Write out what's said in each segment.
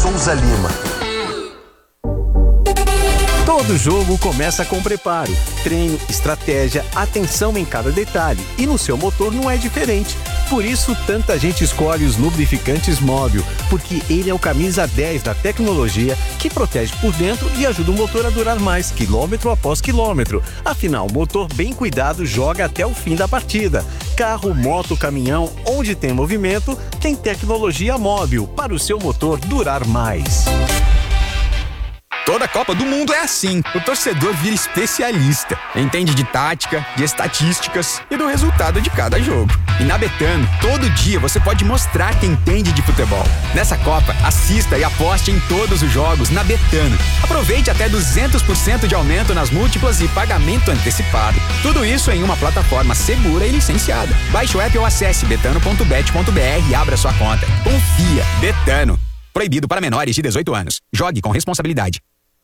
Souza Lima. Todo jogo começa com preparo, treino, estratégia, atenção em cada detalhe. E no seu motor não é diferente. Por isso, tanta gente escolhe os lubrificantes Móbil, porque ele é o camisa 10 da tecnologia que protege por dentro e ajuda o motor a durar mais, quilômetro após quilômetro. Afinal, motor bem cuidado joga até o fim da partida. Carro, moto, caminhão, onde tem movimento, tem tecnologia Móbil para o seu motor durar mais. Toda Copa do Mundo é assim. O torcedor vira especialista. Entende de tática, de estatísticas e do resultado de cada jogo. E na Betano, todo dia você pode mostrar que entende de futebol. Nessa Copa, assista e aposte em todos os jogos na Betano. Aproveite até 200% de aumento nas múltiplas e pagamento antecipado. Tudo isso em uma plataforma segura e licenciada. Baixe o app ou acesse betano.bet.br e abra sua conta. Confia. Betano. Proibido para menores de 18 anos. Jogue com responsabilidade.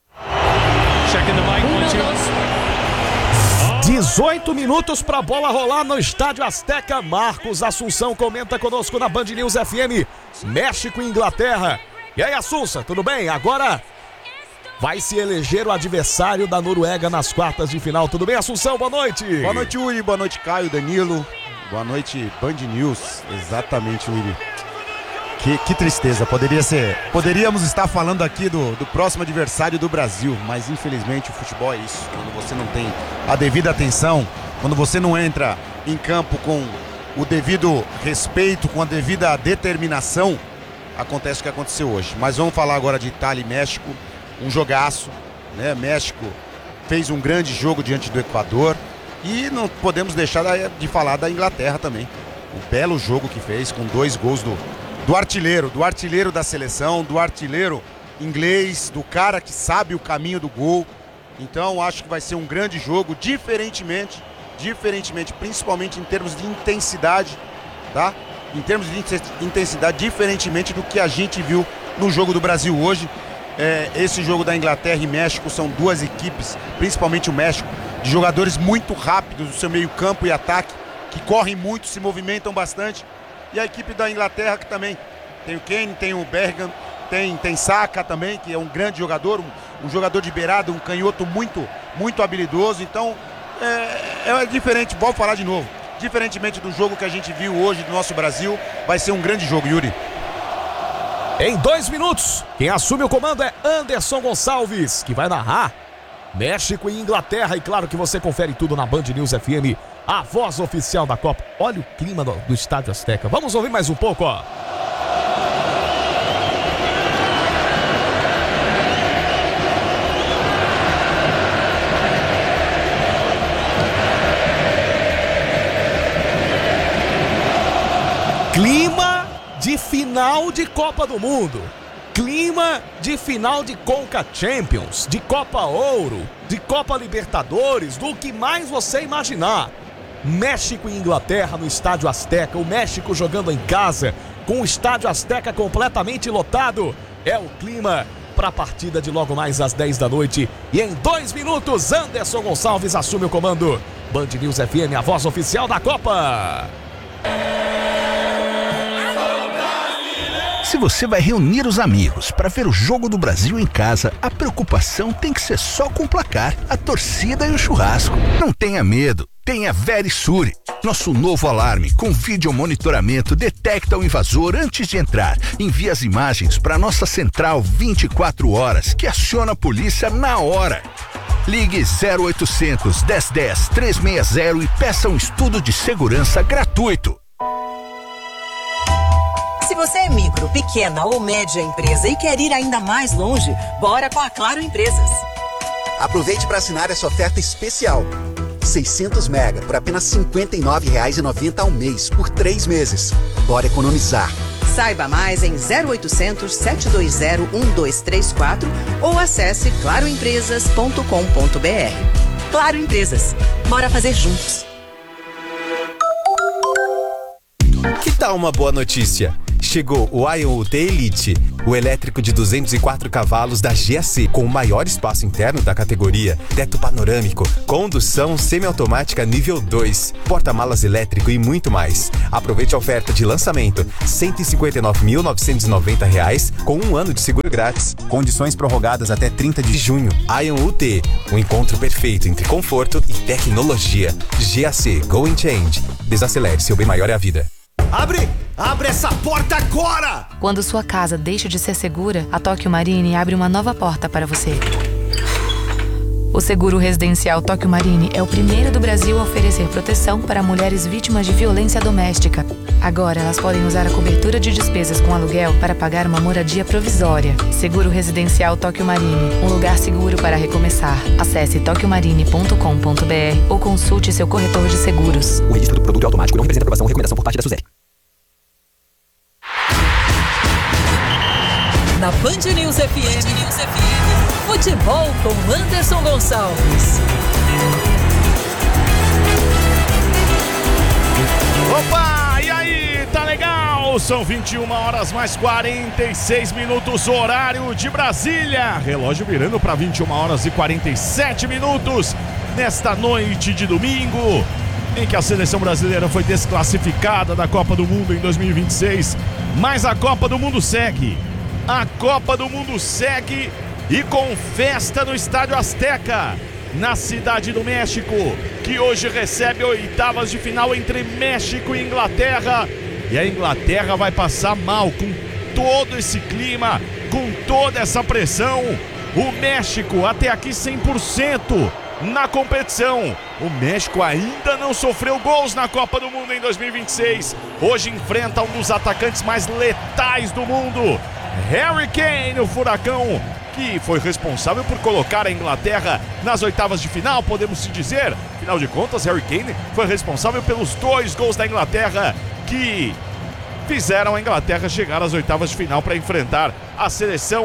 18 minutos pra bola rolar no Estádio Azteca. Marcos Assunção comenta conosco na Band News FM. México e Inglaterra. E aí, Assunção, tudo bem? Agora vai se eleger o adversário da Noruega nas quartas de final. Tudo bem, Assunção? Boa noite. Boa noite, Yuri. Boa noite, Caio, Danilo. Boa noite, Band News. Exatamente, Yuri. Que tristeza, poderíamos estar falando aqui do próximo adversário do Brasil, mas infelizmente o futebol é isso, quando você não tem a devida atenção, quando você não entra em campo com o devido respeito, com a devida determinação, acontece o que aconteceu hoje. Mas vamos falar agora de Itália e México, um jogaço, né? México fez um grande jogo diante do Equador e não podemos deixar de falar da Inglaterra também, um belo jogo que fez com 2 gols do artilheiro da seleção, do artilheiro inglês, do cara que sabe o caminho do gol. Então acho que vai ser um grande jogo, diferentemente, principalmente em termos de intensidade, tá? Em termos de intensidade, diferentemente do que a gente viu no jogo do Brasil hoje. Esse jogo da Inglaterra e México são 2 equipes, principalmente o México, de jogadores muito rápidos do seu meio campo e ataque, que correm muito, se movimentam bastante. E a equipe da Inglaterra que também tem o Kane, tem o Bergkamp, tem Saka também, que é um grande jogador, um jogador de beirada, um canhoto muito habilidoso. Então é diferente, vou falar de novo, diferentemente do jogo que a gente viu hoje do nosso Brasil, vai ser um grande jogo, Yuri. Em 2 minutos, quem assume o comando é Anderson Gonçalves, que vai narrar México e Inglaterra. E claro que você confere tudo na Band News FM, a voz oficial da Copa. Olha o clima do Estádio Azteca. Vamos ouvir mais um pouco, ó. Clima de final de Copa do Mundo. Clima de final de Conca Champions, de Copa Ouro, de Copa Libertadores, do que mais você imaginar. México e Inglaterra no Estádio Azteca, o México jogando em casa, com o Estádio Azteca completamente lotado. É o clima para a partida de logo mais às 10 da noite. E em 2 minutos, Anderson Gonçalves assume o comando. Band News FM, a voz oficial da Copa. Se você vai reunir os amigos para ver o jogo do Brasil em casa, a preocupação tem que ser só com o placar, a torcida e o churrasco. Não tenha medo, tenha Verisure. Nosso novo alarme com vídeo monitoramento detecta o invasor antes de entrar. Envia as imagens para nossa central 24 horas, que aciona a polícia na hora. Ligue 0800 1010 360 e peça um estudo de segurança gratuito. Se você é micro, pequena ou média empresa e quer ir ainda mais longe, bora com a Claro Empresas. Aproveite para assinar essa oferta especial. 600 mega por apenas R$ 59,90 ao mês por 3 meses. Bora economizar. Saiba mais em 0800 720 1234 ou acesse claroempresas.com.br. Claro Empresas. Bora fazer juntos. Que tal uma boa notícia? Chegou o Ion UT Elite, o elétrico de 204 cavalos da GAC, com o maior espaço interno da categoria, teto panorâmico, condução semiautomática nível 2, porta-malas elétrico e muito mais. Aproveite a oferta de lançamento, R$ 159.990, com 1 ano de seguro grátis. Condições prorrogadas até 30 de junho. Ion UT, o encontro perfeito entre conforto e tecnologia. GAC, Go and Change. Desacelere, seu bem maior é a vida. Abre essa porta agora! Quando sua casa deixa de ser segura, a Tóquio Marine abre uma nova porta para você. O seguro residencial Tóquio Marine é o primeiro do Brasil a oferecer proteção para mulheres vítimas de violência doméstica. Agora elas podem usar a cobertura de despesas com aluguel para pagar uma moradia provisória. Seguro residencial Tóquio Marine, um lugar seguro para recomeçar. Acesse tokyomarine.com.br ou consulte seu corretor de seguros. O registro do produto é automático e não representa aprovação ou recomendação por parte da SUSEP. Na Band News FM, futebol com Anderson Gonçalves. Opa, e aí, tá legal? São 21 horas mais 46 minutos, horário de Brasília. Relógio virando para 21 horas e 47 minutos nesta noite de domingo, em que a seleção brasileira foi desclassificada da Copa do Mundo em 2026. Mas a Copa do Mundo segue. A Copa do Mundo segue e com festa no Estádio Azteca, na Cidade do México, que hoje recebe oitavas de final entre México e Inglaterra. E a Inglaterra vai passar mal com todo esse clima, com toda essa pressão. O México até aqui 100% na competição. O México ainda não sofreu gols na Copa do Mundo em 2026. Hoje enfrenta um dos atacantes mais letais do mundo, Harry Kane, o furacão, que foi responsável por colocar a Inglaterra nas oitavas de final, podemos se dizer. Afinal de contas, Harry Kane foi responsável pelos 2 gols da Inglaterra que fizeram a Inglaterra chegar às oitavas de final para enfrentar a seleção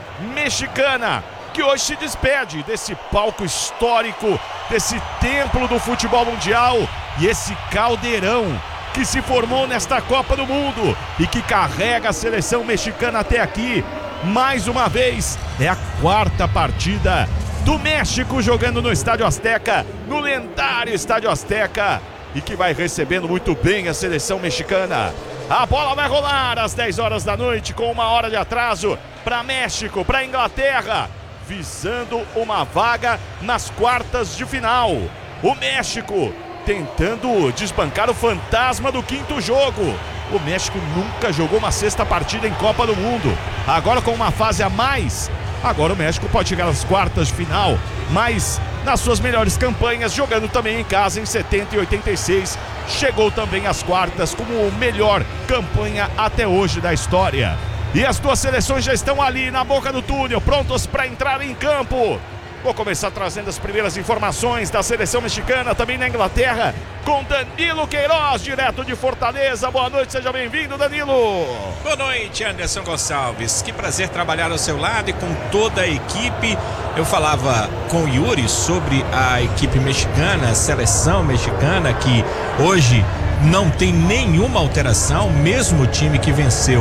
mexicana, que hoje se despede desse palco histórico, desse templo do futebol mundial e esse caldeirão que se formou nesta Copa do Mundo e que carrega a seleção mexicana até aqui. Mais uma vez, é a 4ª partida do México jogando no Estádio Azteca, no lendário Estádio Azteca, e que vai recebendo muito bem a seleção mexicana. A bola vai rolar às 10 horas da noite com 1 hora de atraso para México, para Inglaterra, visando uma vaga nas quartas de final. O México tentando desbancar o fantasma do 5º jogo. O México nunca jogou uma 6ª partida em Copa do Mundo. Agora com uma fase a mais, agora o México pode chegar às quartas de final, mas nas suas melhores campanhas, jogando também em casa em 70 e 86, chegou também às quartas como melhor campanha até hoje da história. E as 2 seleções já estão ali na boca do túnel, prontos para entrar em campo. Vou começar trazendo as primeiras informações da seleção mexicana, também na Inglaterra, com Danilo Queiroz, direto de Fortaleza. Boa noite, seja bem-vindo, Danilo. Boa noite, Anderson Gonçalves. Que prazer trabalhar ao seu lado e com toda a equipe. Eu falava com o Yuri sobre a equipe mexicana, a seleção mexicana, que hoje não tem nenhuma alteração, mesmo o time que venceu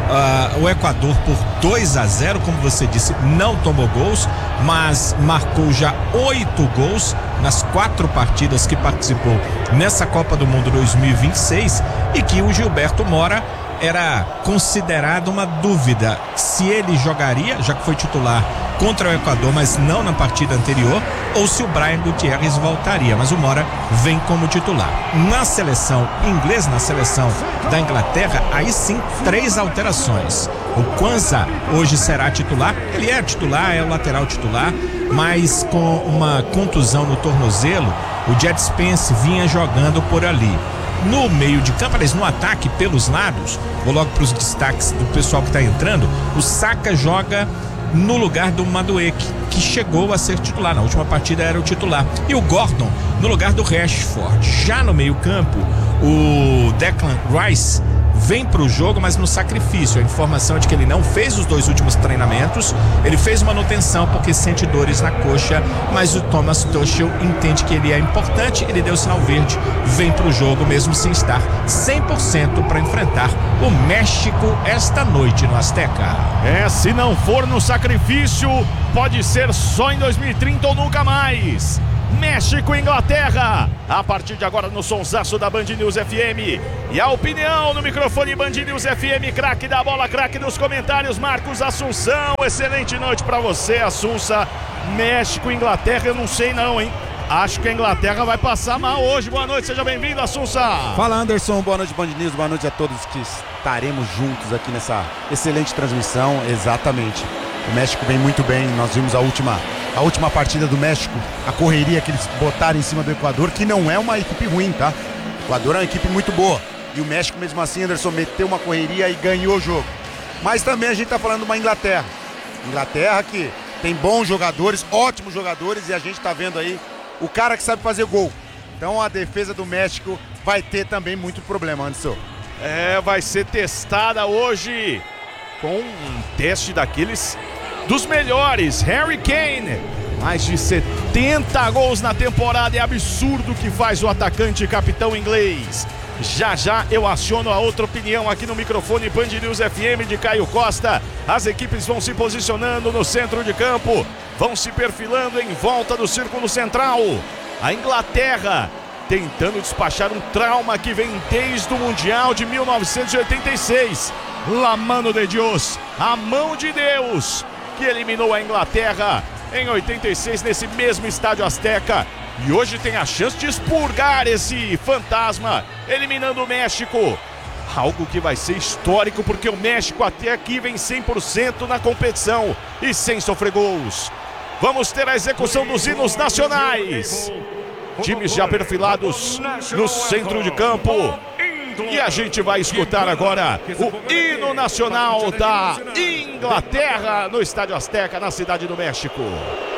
o Equador por 2-0, como você disse, não tomou gols, mas marcou já 8 gols nas 4 partidas que participou nessa Copa do Mundo 2026, e que o Gilberto Mora era considerado uma dúvida se ele jogaria, já que foi titular contra o Equador, mas não na partida anterior, ou se o Brian Gutierrez voltaria, mas o Mora vem como titular. Na seleção inglesa, na seleção da Inglaterra, aí sim 3 alterações. O Kwanzaa hoje será titular, ele é titular, é o lateral titular, mas com uma contusão no tornozelo, o Jed Spence vinha jogando por ali. No meio de campo, no ataque pelos lados, vou logo para os destaques do pessoal que está entrando. O Saka joga no lugar do Madueke, que chegou a ser titular, na última partida era o titular, e o Gordon no lugar do Rashford. Já no meio campo, o Declan Rice vem pro jogo, mas no sacrifício. A informação é de que ele não fez os 2 últimos treinamentos, ele fez manutenção porque sente dores na coxa, mas o Thomas Tuchel entende que ele é importante, ele deu sinal verde, vem pro jogo mesmo sem estar 100% para enfrentar o México esta noite no Azteca. Se não for no sacrifício, pode ser só em 2030 ou nunca mais. México e Inglaterra, a partir de agora no sonsaço da Band News FM. E a opinião no microfone Band News FM, craque da bola, craque dos comentários, Marcos Assunção. Excelente noite pra você, Assunça. México e Inglaterra, eu não sei não, hein? Acho que a Inglaterra vai passar mal hoje. Boa noite, seja bem-vindo, Assunça. Fala, Anderson, boa noite, Band News, boa noite a todos que estaremos juntos aqui nessa excelente transmissão. Exatamente, o México vem muito bem, nós vimos a última partida do México, a correria que eles botaram em cima do Equador, que não é uma equipe ruim, tá? O Equador é uma equipe muito boa, e o México mesmo assim, Anderson, meteu uma correria e ganhou o jogo. Mas também a gente tá falando de uma Inglaterra que tem bons jogadores, ótimos jogadores, e a gente tá vendo aí o cara que sabe fazer gol. Então a defesa do México vai ter também muito problema, Anderson. Vai ser testada hoje com um teste daqueles dos melhores. Harry Kane, mais de 70 gols na temporada, é absurdo o que faz o atacante e capitão inglês. Já eu aciono a outra opinião aqui no microfone Band News FM de Caio Costa. As equipes vão se posicionando no centro de campo, vão se perfilando em volta do círculo central. A Inglaterra tentando despachar um trauma que vem desde o Mundial de 1986. La mano de Dios, a mão de Deus, que eliminou a Inglaterra em 86 nesse mesmo estádio Azteca. E hoje tem a chance de expurgar esse fantasma, eliminando o México. Algo que vai ser histórico, porque o México até aqui vem 100% na competição e sem sofrer gols. Vamos ter a execução dos hinos nacionais. Times já perfilados no centro de campo. E a gente vai escutar agora o hino nacional da Inglaterra no Estádio Azteca, na Cidade do México.